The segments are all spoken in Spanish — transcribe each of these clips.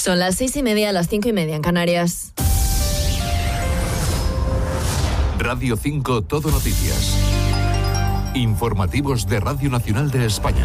Son las 6:30, las 5:30 en Canarias. Radio 5 Todo Noticias. Informativos de Radio Nacional de España.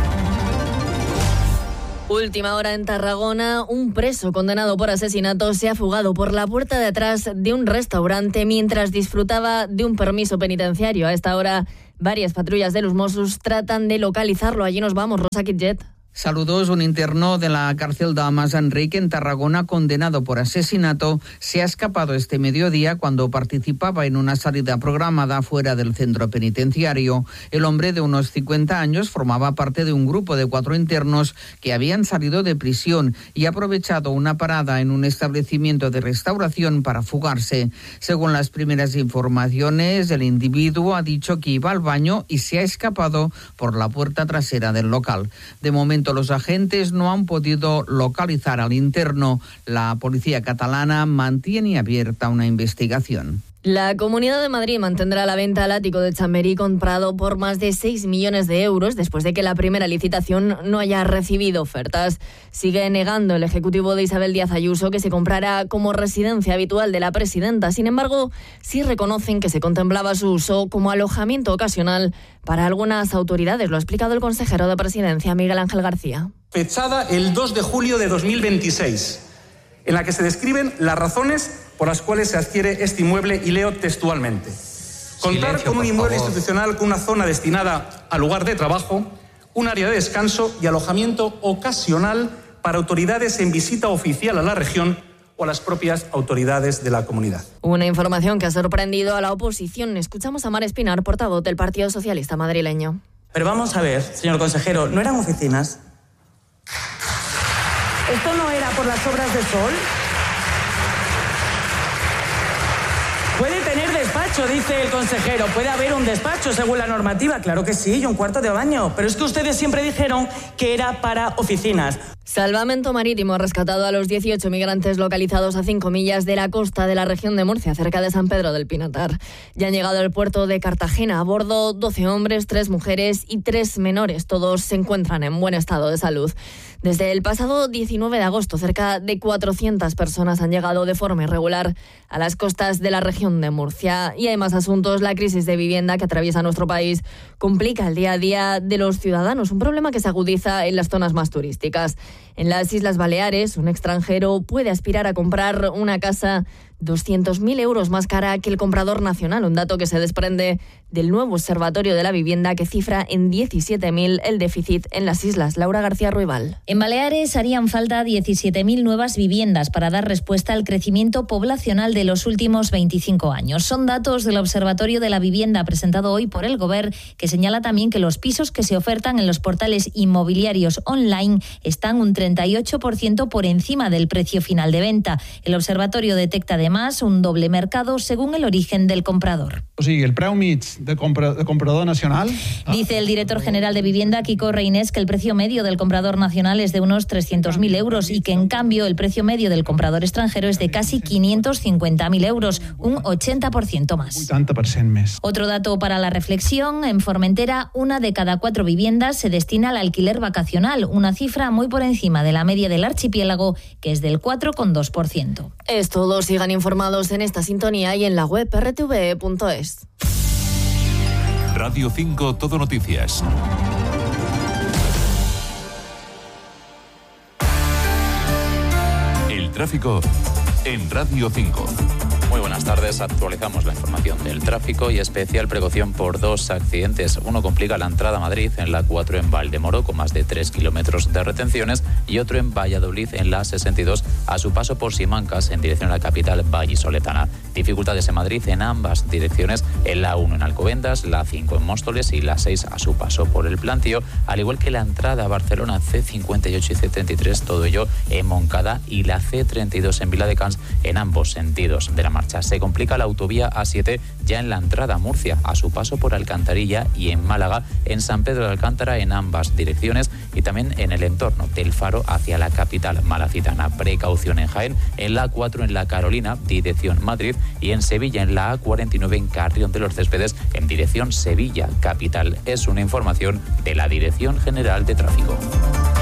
Última hora en Tarragona. Un preso condenado por asesinato se ha fugado por la puerta de atrás de un restaurante mientras disfrutaba de un permiso penitenciario. A esta hora, varias patrullas de los Mossos tratan de localizarlo. Allí nos vamos, Rosa Kitjet. Saludos. Un interno de la cárcel de Mas Enric en Tarragona, condenado por asesinato, se ha escapado este mediodía cuando participaba en una salida programada fuera del centro penitenciario. El hombre de unos 50 años formaba parte de un grupo de 4 internos que habían salido de prisión y ha aprovechado una parada en un establecimiento de restauración para fugarse. Según las primeras informaciones, el individuo ha dicho que iba al baño y se ha escapado por la puerta trasera del local. De momento, los agentes no han podido localizar al interno. La policía catalana mantiene abierta una investigación. La Comunidad de Madrid mantendrá a la venta el ático de Chamberí comprado por más de 6 millones de euros después de que la primera licitación no haya recibido ofertas. Sigue negando el ejecutivo de Isabel Díaz Ayuso que se comprara como residencia habitual de la presidenta. Sin embargo, sí reconocen que se contemplaba su uso como alojamiento ocasional para algunas autoridades. Lo ha explicado el consejero de Presidencia, Miguel Ángel García. Fechada el 2 de julio de 2026, en la que se describen las razones por las cuales se adquiere este inmueble, y leo textualmente: contar con un inmueble institucional con una zona destinada al lugar de trabajo, un área de descanso y alojamiento ocasional para autoridades en visita oficial a la región o a las propias autoridades de la comunidad. Una información que ha sorprendido a la oposición. Escuchamos a Mar Espinar, portavoz del Partido Socialista madrileño. Pero vamos a ver, señor consejero, ¿no eran oficinas? ¿Esto no era por las obras de Sol? Puede tener despacho, dice el consejero. Puede haber un despacho según la normativa. Claro que sí, y un cuarto de baño. Pero es que ustedes siempre dijeron que era para oficinas. Salvamento Marítimo ha rescatado a los 18 migrantes localizados a 5 millas de la costa de la región de Murcia, cerca de San Pedro del Pinatar. Ya han llegado al puerto de Cartagena. A bordo 12 hombres, 3 mujeres y 3 menores. Todos se encuentran en buen estado de salud. Desde el pasado 19 de agosto, cerca de 400 personas han llegado de forma irregular a las costas de la región de Murcia. Y hay más asuntos. La crisis de vivienda que atraviesa nuestro país complica el día a día de los ciudadanos, un problema que se agudiza en las zonas más turísticas. En las Islas Baleares, un extranjero puede aspirar a comprar una casa 200.000 euros más cara que el comprador nacional, un dato que se desprende del nuevo Observatorio de la Vivienda que cifra en 17.000 el déficit en las islas. Laura García Ruibal. En Baleares harían falta 17.000 nuevas viviendas para dar respuesta al crecimiento poblacional de los últimos 25 años. Son datos del Observatorio de la Vivienda presentado hoy por el Govern, que señala también que los pisos que se ofertan en los portales inmobiliarios online están un 38% por encima del precio final de venta. El observatorio detecta además un doble mercado según el origen del comprador. O sigui, el preu mig de comprador nacional... Dice el director general de Vivienda, Quico Reinés, que el precio medio del comprador nacional es de unos 300.000 euros y que en cambio el precio medio del comprador extranjero es de casi 550.000 euros, un 80% más. 80% més. Otro dato para la reflexión: en Formentera, 1 de cada 4 viviendas se destina al alquiler vacacional, una cifra muy por encima de la media del archipiélago, que es del 4,2%. Es todo. Sigan informados en esta sintonía y en la web rtve.es. Radio 5 Todo Noticias. El tráfico en Radio 5. Muy buenas tardes, actualizamos la información del tráfico y especial precaución por 2 accidentes. Uno complica la entrada a Madrid en la 4 en Valdemoro con más de 3 kilómetros de retenciones y otro en Valladolid en la 62 a su paso por Simancas en dirección a la capital vallisoletana. Dificultades en Madrid en ambas direcciones, en la 1 en Alcobendas, la 5 en Móstoles y la 6 a su paso por el Plantío, al igual que la entrada a Barcelona C58 y C33, todo ello en Moncada, y la C32 en Viladecans en ambos sentidos de la marcha. Se complica la autovía A7 ya en la entrada a Murcia, a su paso por Alcantarilla, y en Málaga, en San Pedro de Alcántara en ambas direcciones, y también en el entorno del Faro hacia la capital malacitana. Precaución en Jaén, en la A4 en la Carolina, dirección Madrid, y en Sevilla en la A49 en Carrión de los Céspedes, en dirección Sevilla capital. Es una información de la Dirección General de Tráfico.